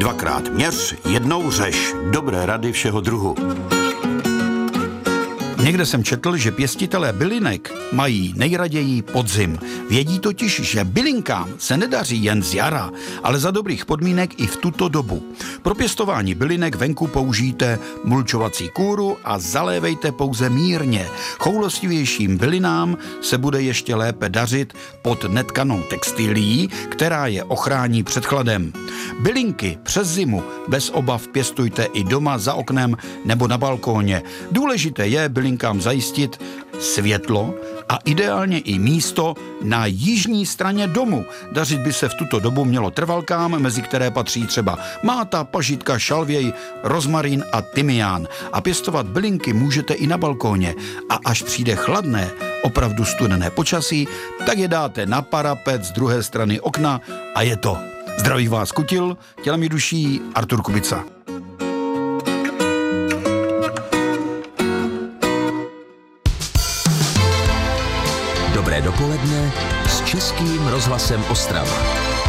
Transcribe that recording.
Dvakrát měř, jednou řeš. Dobré rady všeho druhu. Někde jsem četl, že pěstitelé bylinek mají nejraději podzim. Vědí totiž, že bylinkám se nedaří jen z jara, ale za dobrých podmínek i v tuto dobu. Pro pěstování bylinek venku použijte mulčovací kůru a zalévejte pouze mírně. Choulostivějším bylinám se bude ještě lépe dařit pod netkanou textilií, která je ochrání před chladem. Bylinky přes zimu bez obav pěstujte i doma za oknem nebo na balkóně. Důležité je bylinkám zajistit světlo a ideálně i místo na jižní straně domu. Dařit by se v tuto dobu mělo trvalkám, mezi které patří třeba máta, pažitka, šalvěj, rozmarín a tymián. A pěstovat bylinky můžete i na balkóně. A až přijde chladné, opravdu studené počasí, tak je dáte na parapet z druhé strany okna a je to. Zdraví vás Kutil, tělem i duší Artur Kubica. Dobré dopoledne s Českým rozhlasem Ostrava.